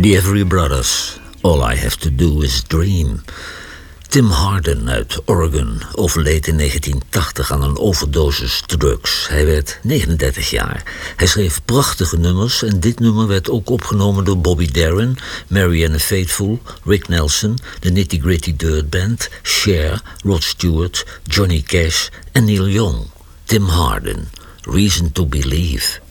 The Every Brothers, All I Have to Do Is Dream. Tim Hardin uit Oregon overleed in 1980 aan een overdosis drugs. Hij werd 39 jaar. Hij schreef prachtige nummers en dit nummer werd ook opgenomen door Bobby Darin, Marianne Faithfull, Rick Nelson, de Nitty Gritty Dirt Band, Cher, Rod Stewart, Johnny Cash en Neil Young. Tim Hardin, Reason to Believe.